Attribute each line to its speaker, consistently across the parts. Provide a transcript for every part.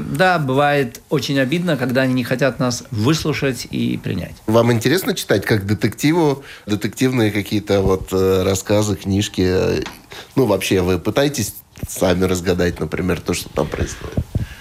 Speaker 1: да, бывает очень обидно, когда они не хотят нас выслушать и принять.
Speaker 2: Вам интересно читать как детективу, детективные какие-то рассказы, книжки? Вообще, вы пытаетесь сами разгадать, например, то, что там происходит?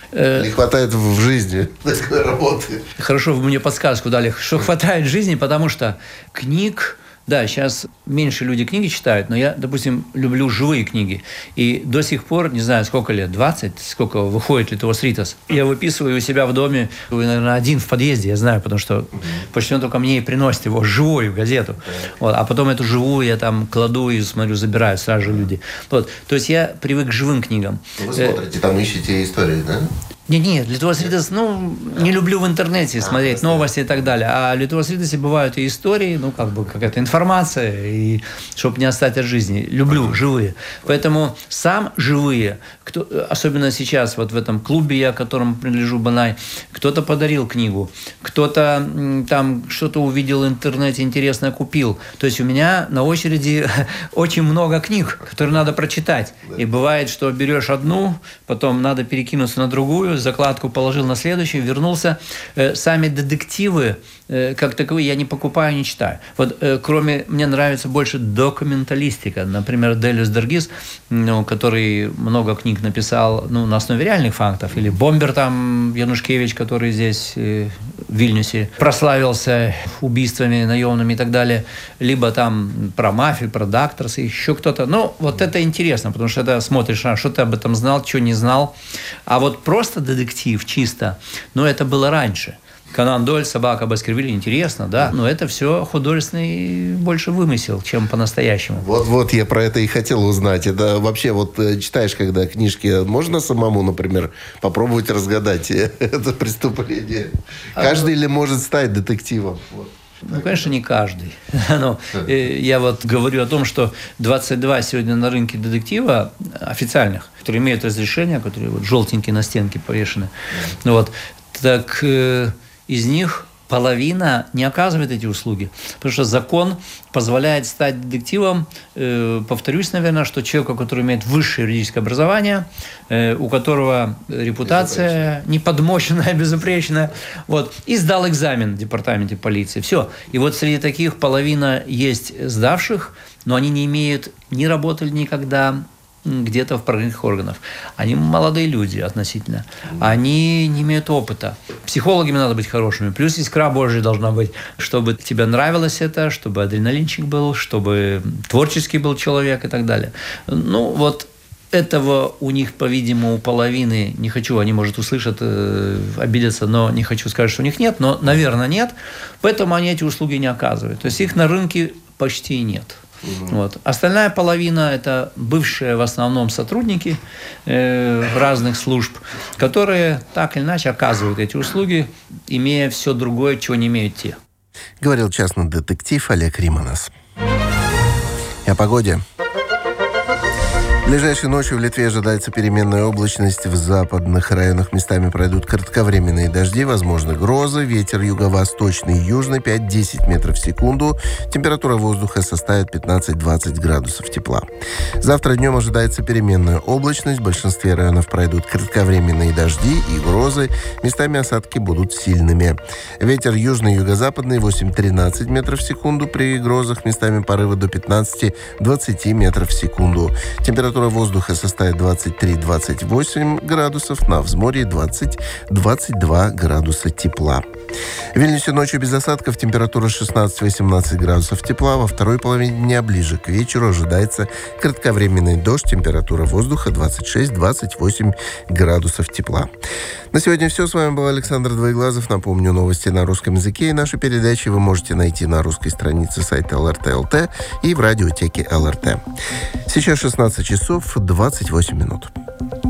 Speaker 2: Не хватает в жизни такой работы?
Speaker 1: Хорошо, вы мне подсказку дали, что хватает в жизни, потому что книг... Да, сейчас меньше люди книги читают, но я, допустим, люблю живые книги. И до сих пор, не знаю, сколько лет, 20, сколько выходит Lietuvos rytas, я выписываю у себя в доме, наверное, один в подъезде, я знаю, потому что почтальон только мне и приносит его, живую газету. А потом эту живую я там кладу и смотрю, забирают сразу же люди. То есть я привык к живым книгам.
Speaker 2: Вы смотрите, там ищете истории, да?
Speaker 1: Нет, Lietuvos rytas, не люблю в интернете смотреть новости и так далее. А в Lietuvos rytas бывают и истории, какая-то информация, и чтобы не отстать от жизни. Люблю живые. Поэтому сам живые, особенно сейчас в этом клубе, я которому принадлежу, Банай, кто-то подарил книгу, кто-то там что-то увидел в интернете интересное, купил. То есть у меня на очереди очень много книг, которые надо прочитать. И бывает, что берешь одну, потом надо перекинуться на другую, закладку положил на следующую, вернулся. Сами детективы, как таковые, я не покупаю, не читаю. Мне нравится больше документалистика. Например, Делис Дергис, который много книг написал на основе реальных фактов. Или Бомбер Янушкевич, который здесь, в Вильнюсе, прославился убийствами наемными и так далее. Либо про мафию, про Дакторс, еще кто-то. Это интересно, потому что это смотришь, что ты об этом знал, что не знал. А просто детектив чисто, это было раньше. Конан Дойль, «Собака Баскервилей», интересно, да, но это все художественный больше вымысел, чем по-настоящему.
Speaker 2: Я про это и хотел узнать. Это вообще, читаешь, когда книжки, можно самому, например, попробовать разгадать это преступление? Каждый ли может стать детективом?
Speaker 1: Конечно, не каждый. Я говорю о том, что 22 сегодня на рынке детектива официальных, которые имеют разрешение, которые желтенькие на стенке повешены. Так из них половина не оказывает эти услуги. Потому что закон позволяет стать детективом, повторюсь, наверное, что человеку, который имеет высшее юридическое образование, у которого репутация неподмоченная, безупречная, и сдал экзамен в департаменте полиции. Все. И среди таких половина есть сдавших, но они не работали никогда где-то в правоохранительных органах. Они молодые люди относительно. Они не имеют опыта. Психологами надо быть хорошими. Плюс искра Божья должна быть, чтобы тебе нравилось это, чтобы адреналинчик был, чтобы творческий был человек и так далее. Этого у них, по-видимому, у половины, не хочу, они, может, услышат, обидятся, но не хочу сказать, что у них нет, но, наверное, нет. Поэтому они эти услуги не оказывают. То есть их на рынке почти нет. Остальная половина – это бывшие в основном сотрудники разных служб, которые так или иначе оказывают эти услуги, имея все другое, чего не имеют те.
Speaker 2: Говорил частный детектив Олег Риманас. И о погоде. Ближайшей ночью в Литве ожидается переменная облачность. В западных районах местами пройдут кратковременные дожди, возможны грозы. Ветер юго-восточный и южный 5-10 метров в секунду. Температура воздуха составит 15-20 градусов тепла. Завтра днем ожидается переменная облачность. В большинстве районов пройдут кратковременные дожди и грозы. Местами осадки будут сильными. Ветер южный и юго-западный 8-13 метров в секунду. При грозах местами порывы до 15-20 метров в секунду. Температура воздуха составит 23-28 градусов, на взморье 20-22 градуса тепла. В Вильнюсе ночью без осадков, температура 16-18 градусов тепла. Во второй половине дня ближе к вечеру ожидается кратковременный дождь, температура воздуха 26-28 градусов тепла. На сегодня все. С вами был Александр Двоеглазов. Напомню, новости на русском языке и наши передачи вы можете найти на русской странице сайта ЛРТ.ЛТ и в радиотеке ЛРТ. Сейчас 16 часов 28 минут.